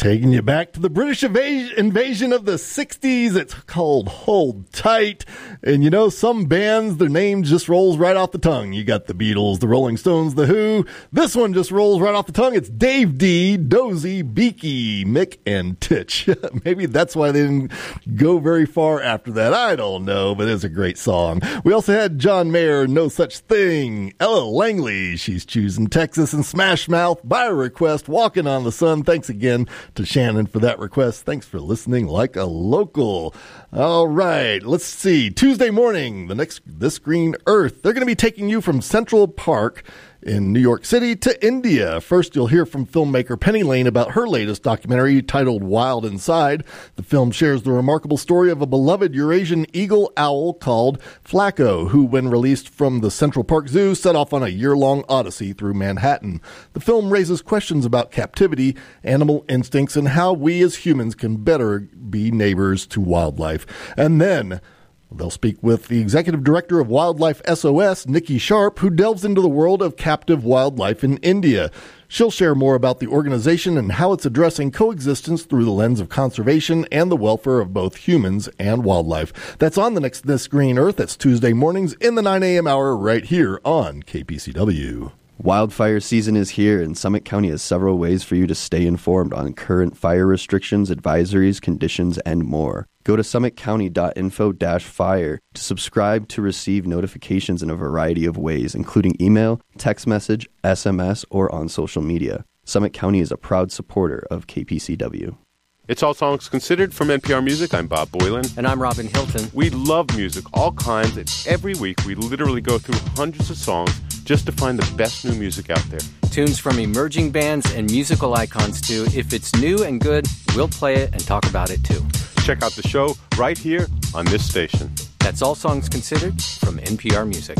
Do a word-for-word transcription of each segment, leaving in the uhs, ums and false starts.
Taking you back to the British invas- invasion of the sixties. It's called Hold Tight. And you know, some bands, their name just rolls right off the tongue. You got the Beatles, the Rolling Stones, the Who. This one just rolls right off the tongue. It's Dave D, Dozy, Beaky, Mick, and Titch. Maybe that's why they didn't go very far after that. I don't know, but it's a great song. We also had John Mayer, No Such Thing. Ella Langley, She's Choosing Texas, and Smash Mouth, by request, Walking on the Sun. Thanks again to Shannon for that request. Thanks for listening like a local. All right, let's see. Tuesday morning, the next This Green Earth. They're going to be taking you from Central Park in New York City to India. First, you'll hear from filmmaker Penny Lane about her latest documentary titled Wild Inside. The film shares the remarkable story of a beloved Eurasian eagle owl called Flacco, who, when released from the Central Park Zoo, set off on a year-long odyssey through Manhattan. The film raises questions about captivity, animal instincts, and how we as humans can better be neighbors to wildlife. And then they'll speak with the executive director of Wildlife S O S, Nikki Sharp, who delves into the world of captive wildlife in India. She'll share more about the organization and how it's addressing coexistence through the lens of conservation and the welfare of both humans and wildlife. That's on the next This Green Earth. That's Tuesday mornings in the nine a.m. hour right here on K P C W. Wildfire season is here, and Summit County has several ways for you to stay informed on current fire restrictions, advisories, conditions, and more. Go to summit county dot info dash fire to subscribe to receive notifications in a variety of ways, including email, text message, S M S, or on social media. Summit County is a proud supporter of K P C W. It's All Songs Considered from N P R Music. I'm Bob Boylan. And I'm Robin Hilton. We love music, all kinds, and every week we literally go through hundreds of songs just to find the best new music out there. Tunes from emerging bands and musical icons, too. If it's new and good, we'll play it and talk about it, too. Check out the show right here on this station. That's All Songs Considered from N P R Music.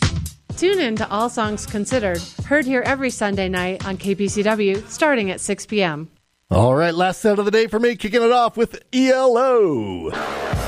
Tune in to All Songs Considered, heard here every Sunday night on K P C W, starting at six p.m. All right, last set of the day for me, kicking it off with E L O.